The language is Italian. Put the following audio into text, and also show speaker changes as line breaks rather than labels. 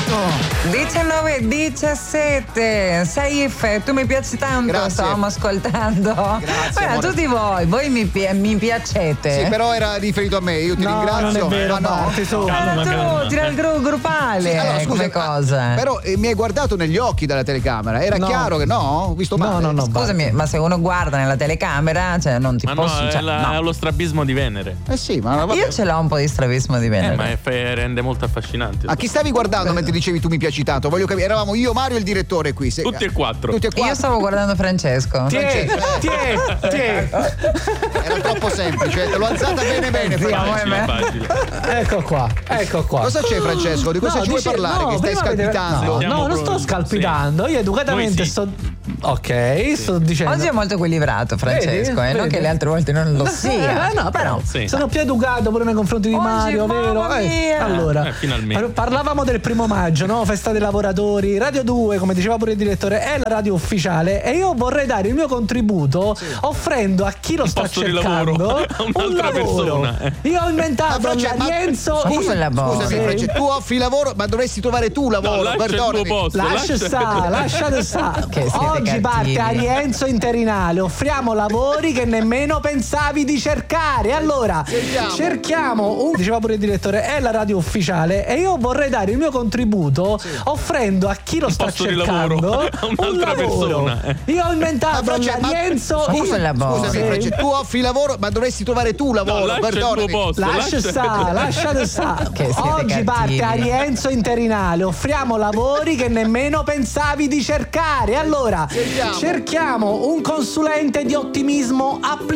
19:17. Saif, tu mi piaci tanto.
Grazie.
Stavamo ascoltando.
Grazie,
Guarda, tutti voi mi piacete.
Sì, però era riferito a me, io ti ringrazio.
Non è vero,
Ah, no.
Marti, su.
Tu tira il gruppale.
Sì, allora, scusa,
come cosa?
Però mi hai guardato negli occhi dalla telecamera, era chiaro che no? Ho visto male.
No,
Scusami, ma se uno guarda nella telecamera, cioè non ti
Ma
posso.
no,
cioè,
è lo strabismo di Venere.
Sì, ma vabbè.
Io ce l'ho un po' di strabismo di Venere.
Ma rende molto affascinante.
A chi stavi guardando mentre dicevi tu mi piaci tanto? Voglio capire, eravamo io, Mario e il direttore qui.
Tutti e quattro.
Io stavo guardando Francesco.
Tiè.
Era troppo semplice, te l'ho alzata bene.
Facile.
Ecco qua.
Cosa c'è, Francesco? Di cosa ci vuoi parlare? Che stai
prima
scalpitando?
No, non sto scalpitando. Io educatamente
Voi sì.
sto dicendo.
Oggi è molto equilibrato Francesco,
Vedi?
non che le altre volte non lo sia.
No, però
Sì.
sono più educato pure nei confronti di
Oggi,
Mario, vero?
mamma mia.
Allora,
finalmente.
parlavamo del 1° maggio, no? Festa dei lavoratori. Radio 2, come diceva pure il direttore, è la radio ufficiale e io vorrei dare il mio contributo offrendo a chi lo sta
posto di
cercando
lavoro a un'altra persona.
Io ho inventato Rienzo.
Scusami, Francesco, tu offri lavoro, ma dovresti trovare tu lavoro,
No, lascia il tuo
perdonami.
posto.
Lasciate stare.
Che siete
Oggi
cattivi.
parte Arienzo interinale. Offriamo lavori che nemmeno pensavi di cercare. Allora, cerchiamo diceva pure il direttore, è la radio ufficiale e io vorrei dare il mio contributo offrendo a chi lo sta
posto di
cercando
lavoro a
un
un'altra
lavoro.
persona.
Io ho inventato Arienzo.
Scusami, Francesco, tu offri lavoro, ma dovresti trovare tu lavoro,
lascia il
perdonami.
tuo posto.
Lasciate stare.
Che siete
Oggi parte
cattivi.
Arienzo interinale. Offriamo lavori che nemmeno pensavi di cercare. Allora, cerchiamo un consulente di ottimismo applicato